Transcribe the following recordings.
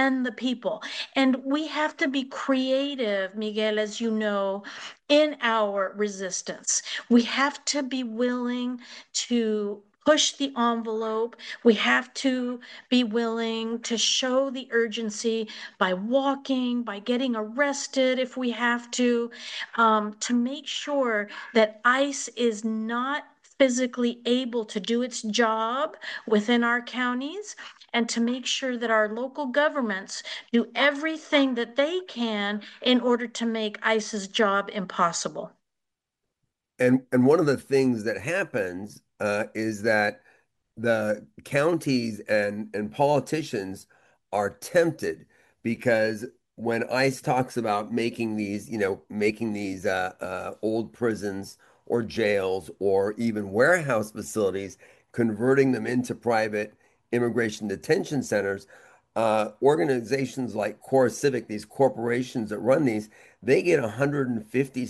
and the people. And we have to be creative, Miguel, as you know, in our resistance. We have to be willing to push the envelope. We have to be willing to show the urgency by walking, by getting arrested if we have to make sure that ICE is not physically able to do its job within our counties, and to make sure that our local governments do everything that they can in order to make ICE's job impossible. And one of the things that happens is that the counties and politicians are tempted because when ICE talks about making these, making these old prisons or jails or even warehouse facilities, converting them into private immigration detention centers, organizations like Core Civic, these corporations that run these, they get 150,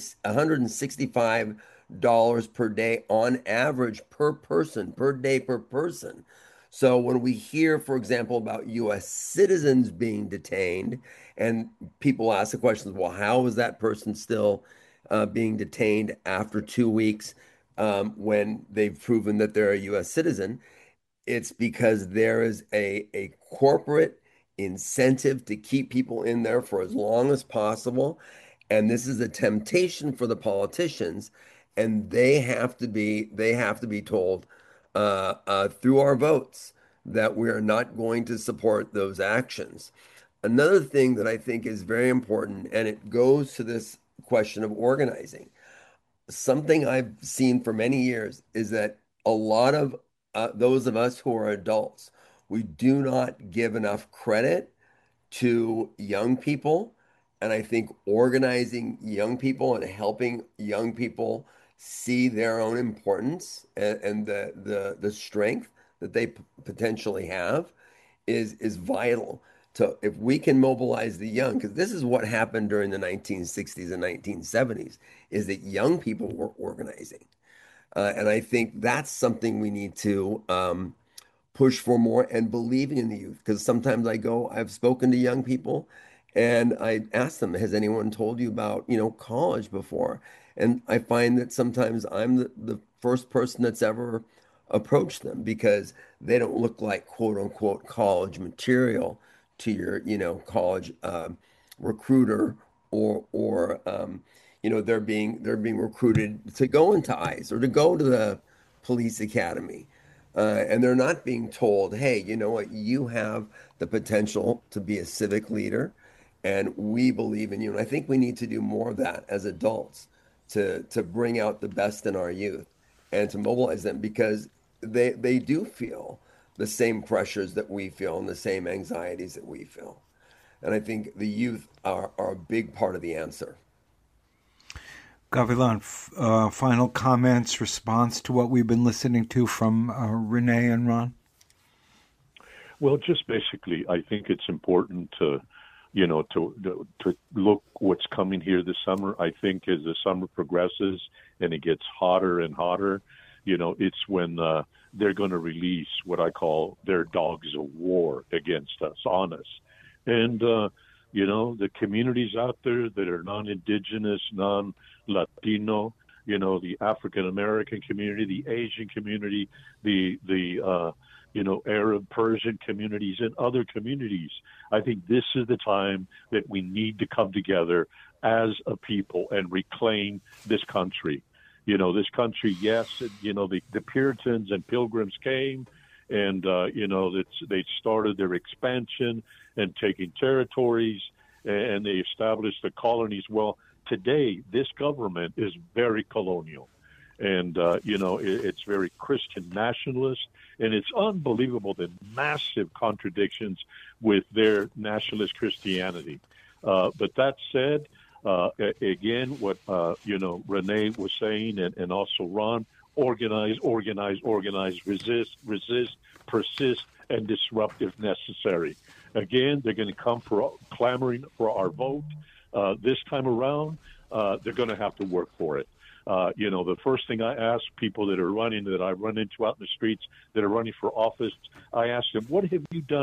$165 per day on average per person, per day per person. So when we hear, for example, about U.S. citizens being detained, and people ask the questions, well, how is that person still being detained after 2 weeks when they've proven that they're a U.S. citizen? It's because there is a corporate incentive to keep people in there for as long as possible. And this is a temptation for the politicians, and they have to be told through our votes that we are not going to support those actions. Another thing that I think is very important, and it goes to this question of organizing. Something I've seen for many years is that a lot of those of us who are adults, we do not give enough credit to young people. And I think organizing young people and helping young people see their own importance and the strength that they potentially have is vital to if we can mobilize the young, because this is what happened during the 1960s and 1970s, is that young people were organizing. And I think that's something we need to push for more and believing in the youth. Because sometimes I've spoken to young people and I ask them, has anyone told you about, college before? And I find that sometimes I'm the first person that's ever approached them because they don't look like quote unquote college material to your, college recruiter or they're being recruited to go into ICE or to go to the police academy. And they're not being told, hey, you know what? You have the potential to be a civic leader, and we believe in you. And I think we need to do more of that as adults to bring out the best in our youth and to mobilize them because they do feel the same pressures that we feel and the same anxieties that we feel. And I think the youth are a big part of the answer. Gavilan, final comments, response to what we've been listening to from Renee and Ron? Well, just basically, I think it's important to look what's coming here this summer. I think as the summer progresses and it gets hotter and hotter, it's when they're going to release what I call their dogs of war against us, on us. And, the communities out there that are non-indigenous, non-Latino, the African American community, the Asian community, the Arab, Persian communities, and other communities. I think this is the time that we need to come together as a people and reclaim this country. This country, yes, the Puritans and Pilgrims came and, they started their expansion and taking territories and they established the colonies. Well, today, this government is very colonial. And, it's very Christian nationalist, and it's unbelievable the massive contradictions with their nationalist Christianity. But that said, again, what, Renee was saying and also Ron, organize, resist, persist, and disrupt if necessary. Again, they're going to come for clamoring for our vote. This time around, they're going to have to work for it. The first thing I ask people that are running, that I run into out in the streets, that are running for office, I ask them, what have you done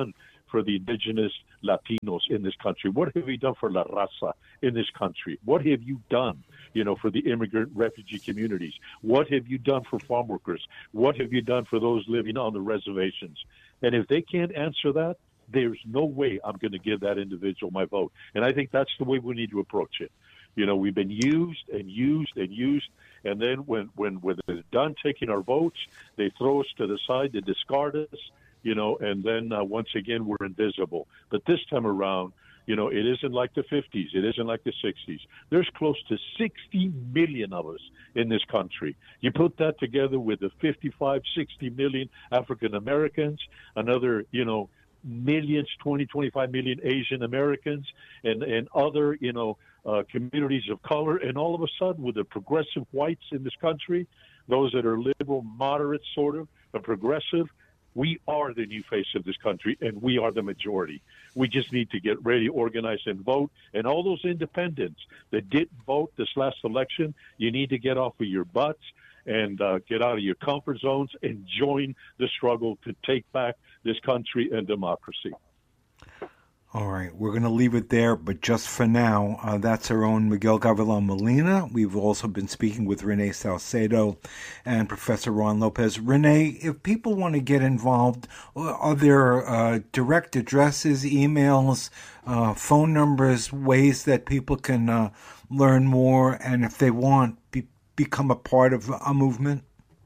for the indigenous Latinos in this country? What have you done for La Raza in this country? What have you done, for the immigrant refugee communities? What have you done for farm workers? What have you done for those living on the reservations? And if they can't answer that, there's no way I'm going to give that individual my vote. And I think that's the way we need to approach it. We've been used and used and used. And then when they're done taking our votes, they throw us to the side, they discard us, and then once again, we're invisible. But this time around, it isn't like the 50s. It isn't like the 60s. There's close to 60 million of us in this country. You put that together with the 55, 60 million African Americans, another, millions, 20, 25 million Asian Americans, and other, communities of color. And all of a sudden, with the progressive whites in this country, those that are liberal, moderate, sort of, but progressive, we are the new face of this country, and we are the majority. We just need to get ready, organize, and vote. And all those independents that didn't vote this last election, you need to get off of your butts and get out of your comfort zones and join the struggle to take back this country and democracy. All right, we're going to leave it there, but just for now, that's our own Miguel Gavilan Molina. We've also been speaking with Rene Salcedo and Professor Ron Lopez. Rene, if people want to get involved, are there direct addresses, emails, phone numbers, ways that people can learn more, and if they want, become a part of a movement?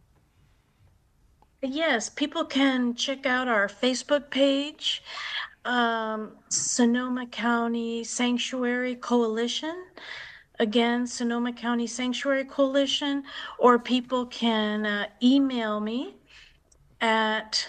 Yes, people can check out our Facebook page, Sonoma County Sanctuary Coalition. Again, Sonoma County Sanctuary Coalition, or people can email me at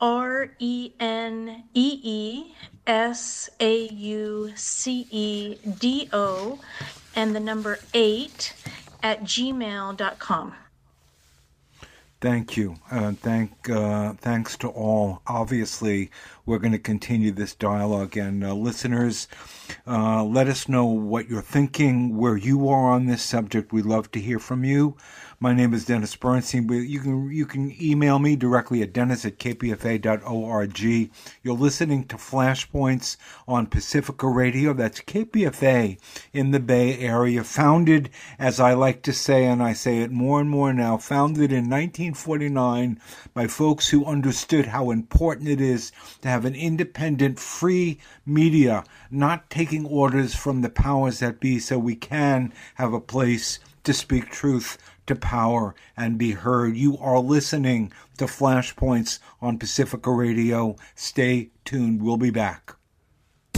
RENEESAUCEDO and the number 8 at gmail.com. Thank you. Thanks to all. Obviously, we're going to continue this dialogue. And listeners, let us know what you're thinking, where you are on this subject. We'd love to hear from you. My name is Dennis Bernstein. You can email me directly at dennis@kpfa.org. You're listening to Flashpoints on Pacifica Radio. That's KPFA in the Bay Area, founded, as I like to say, and I say it more and more now, founded in 1949 by folks who understood how important it is to have an independent, free media, not taking orders from the powers that be, so we can have a place to speak truth to power and be heard. You are listening to Flashpoints on Pacifica Radio. Stay tuned. We'll be back.